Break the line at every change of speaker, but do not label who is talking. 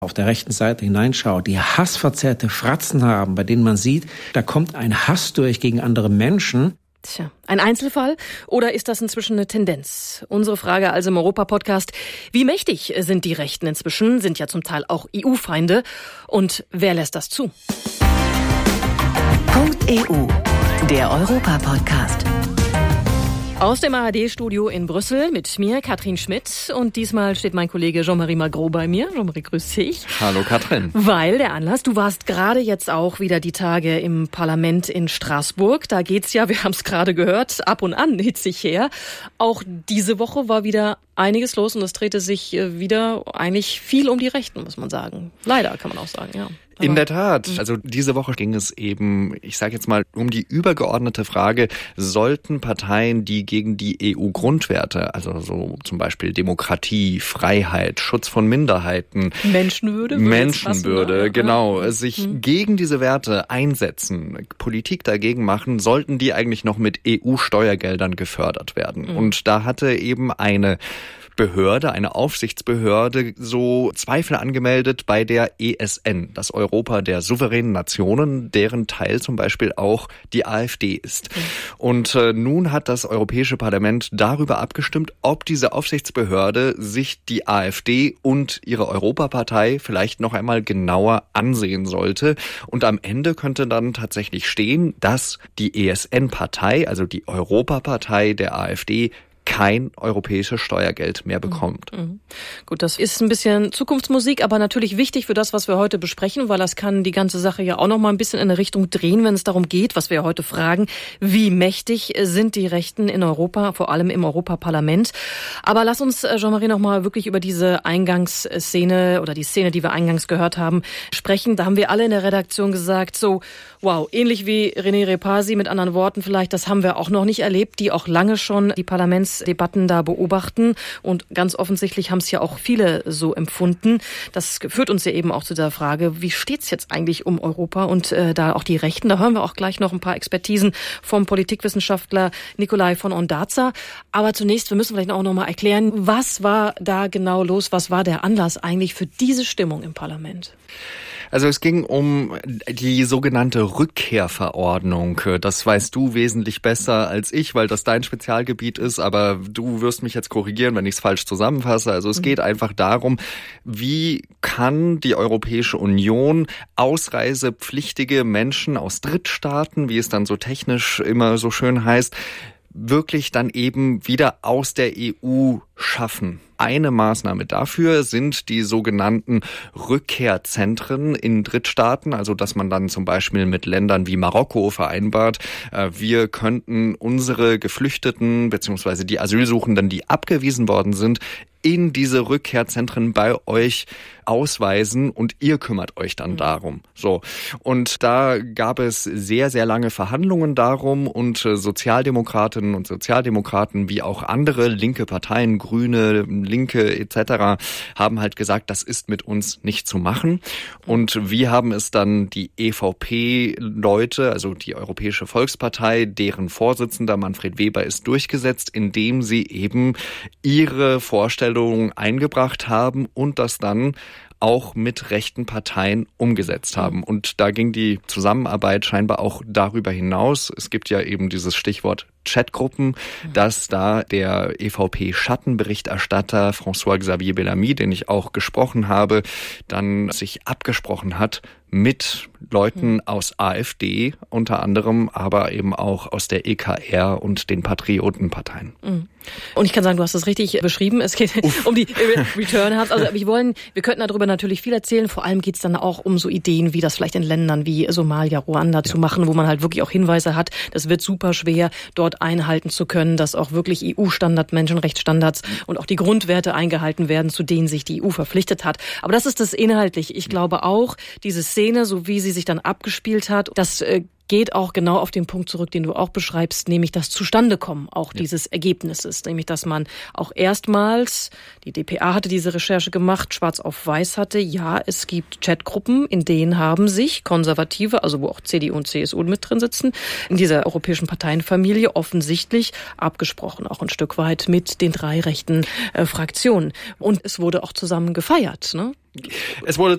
auf der rechten Seite hineinschaut, die hassverzerrte Fratzen haben, bei denen man sieht, da kommt ein Hass durch gegen andere Menschen.
Tja, ein Einzelfall oder ist das inzwischen eine Tendenz? Unsere Frage also im Europa-Podcast. Wie mächtig sind die Rechten inzwischen? Sind ja zum Teil auch EU-Feinde. Und wer lässt das zu?
.eu, der Europa-Podcast.
Aus dem ARD-Studio in Brüssel mit mir, Katrin Schmidt. Und diesmal steht mein Kollege Jean-Marie Magro bei mir. Jean-Marie, grüß dich.
Hallo Katrin.
Weil der Anlass, du warst gerade jetzt auch wieder die Tage im Parlament in Straßburg. Da geht's ja, wir haben es gerade gehört, ab und an hitzig her. Auch diese Woche war wieder einiges los und es drehte sich wieder eigentlich viel um die Rechten, muss man sagen. Leider, kann man auch sagen, ja.
In der Tat. Also diese Woche ging es eben, ich sage jetzt mal, um die übergeordnete Frage, sollten Parteien, die gegen die EU-Grundwerte, also so zum Beispiel Demokratie, Freiheit, Schutz von Minderheiten, Menschenwürde, genau, sich gegen diese Werte einsetzen, Politik dagegen machen, sollten die eigentlich noch mit EU-Steuergeldern gefördert werden. Und da hatte eben eine Aufsichtsbehörde, so Zweifel angemeldet bei der ESN, das Europa der souveränen Nationen, deren Teil zum Beispiel auch die AfD ist. Und nun hat das Europäische Parlament darüber abgestimmt, ob diese Aufsichtsbehörde sich die AfD und ihre Europapartei vielleicht noch einmal genauer ansehen sollte. Und am Ende könnte dann tatsächlich stehen, dass die ESN-Partei, also die Europapartei der AfD, kein europäisches Steuergeld mehr bekommt.
Gut, das ist ein bisschen Zukunftsmusik, aber natürlich wichtig für das, was wir heute besprechen, weil das kann die ganze Sache ja auch noch mal ein bisschen in eine Richtung drehen, wenn es darum geht, was wir heute fragen, wie mächtig sind die Rechten in Europa, vor allem im Europaparlament. Aber lass uns, Jean-Marie, noch mal wirklich über diese Eingangsszene oder die Szene, die wir eingangs gehört haben, sprechen. Da haben wir alle in der Redaktion gesagt, so, wow, ähnlich wie René Repasi, mit anderen Worten vielleicht, das haben wir auch noch nicht erlebt, die auch lange schon die Parlamentsdebatten da beobachten und ganz offensichtlich haben es ja auch viele so empfunden. Das führt uns ja eben auch zu der Frage, wie steht's jetzt eigentlich um Europa und da auch die Rechten? Da hören wir auch gleich noch ein paar Expertisen vom Politikwissenschaftler Nikolai von Ondarza. Aber zunächst, wir müssen vielleicht auch noch mal erklären, was war da genau los? Was war der Anlass eigentlich für diese Stimmung im Parlament?
Also es ging um die sogenannte Rückkehrverordnung. Das weißt du wesentlich besser als ich, weil das dein Spezialgebiet ist, aber du wirst mich jetzt korrigieren, wenn ich es falsch zusammenfasse. Also es geht einfach darum, wie kann die Europäische Union ausreisepflichtige Menschen aus Drittstaaten, wie es dann so technisch immer so schön heißt, wirklich dann eben wieder aus der EU schaffen. Eine Maßnahme dafür sind die sogenannten Rückkehrzentren in Drittstaaten, also dass man dann zum Beispiel mit Ländern wie Marokko vereinbart, wir könnten unsere Geflüchteten bzw. die Asylsuchenden, die abgewiesen worden sind, in diese Rückkehrzentren bei euch ausweisen und ihr kümmert euch dann darum. So. Und da gab es sehr, sehr lange Verhandlungen darum und Sozialdemokratinnen und Sozialdemokraten wie auch andere linke Parteien, Grüne, Linke etc. haben halt gesagt, das ist mit uns nicht zu machen. Und wir haben es dann die EVP-Leute, also die Europäische Volkspartei, deren Vorsitzender Manfred Weber ist durchgesetzt, indem sie eben ihre Vorstellungen eingebracht haben und das dann auch mit rechten Parteien umgesetzt haben. Und da ging die Zusammenarbeit scheinbar auch darüber hinaus. Es gibt ja eben dieses Stichwort Chatgruppen, dass da der EVP-Schattenberichterstatter François-Xavier Bellamy, den ich auch gesprochen habe, dann sich abgesprochen hat mit Leuten aus AfD unter anderem, aber eben auch aus der EKR und den Patriotenparteien.
Und ich kann sagen, du hast das richtig beschrieben. Es geht um die Return Hubs. Also wir könnten darüber natürlich viel erzählen. Vor allem geht es dann auch um so Ideen, wie das vielleicht in Ländern wie Somalia, Ruanda zu machen, wo man halt wirklich auch Hinweise hat. Das wird super schwer, dort einhalten zu können, dass auch wirklich EU-Standard, Menschenrechtsstandards und auch die Grundwerte eingehalten werden, zu denen sich die EU verpflichtet hat. Aber das ist das Inhaltliche. Ich glaube auch, diese Szene, so wie sie sich dann abgespielt hat, das geht auch genau auf den Punkt zurück, den du auch beschreibst, nämlich das Zustandekommen auch dieses Ergebnisses. Nämlich, dass man auch erstmals, die dpa hatte diese Recherche gemacht, schwarz auf weiß hatte, ja, es gibt Chatgruppen, in denen haben sich Konservative, also wo auch CDU und CSU mit drin sitzen, in dieser europäischen Parteienfamilie offensichtlich abgesprochen, auch ein Stück weit mit den 3 rechten Fraktionen. Und es wurde auch zusammen gefeiert, ne?
Es wurde